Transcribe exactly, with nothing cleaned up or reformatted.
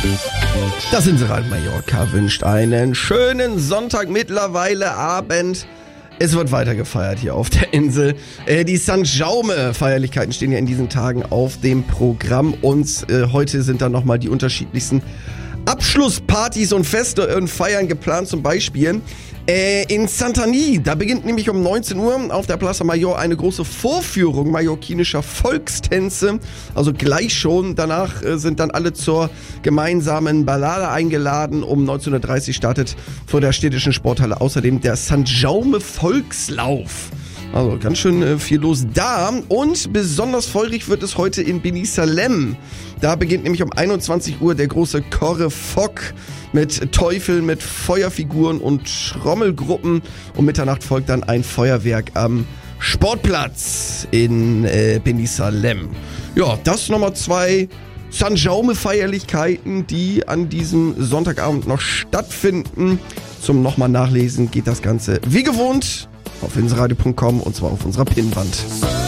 Das Inselrad Mallorca wünscht einen schönen Sonntag, mittlerweile Abend. Es wird weiter gefeiert hier auf der Insel. Äh, die Sankt Jaume-Feierlichkeiten stehen ja in diesen Tagen auf dem Programm. Und äh, heute sind dann nochmal die unterschiedlichsten Abschlusspartys und Feste und Feiern geplant. Zum Beispiel äh, in Santani. Da beginnt nämlich um neunzehn Uhr auf der Plaza Mayor eine große Vorführung mallorquinischer Volkstänze. Also gleich schon. Danach äh, sind dann alle zur gemeinsamen Ballade eingeladen. Um neunzehn Uhr dreißig startet vor der städtischen Sporthalle außerdem der Sankt Jaume Volkslauf. Also ganz schön äh, viel los da. Und besonders feurig wird es heute in Binissalem. Da beginnt nämlich um einundzwanzig Uhr der große Corre Foc mit Teufeln, mit Feuerfiguren und Trommelgruppen. Um Mitternacht folgt dann ein Feuerwerk am Sportplatz in äh, Binissalem. Ja, das nochmal zwei Sankt Jaume-Feierlichkeiten, die an diesem Sonntagabend noch stattfinden. Zum nochmal nachlesen geht das Ganze wie gewohnt auf inselradio punkt com und zwar auf unserer Pinnwand.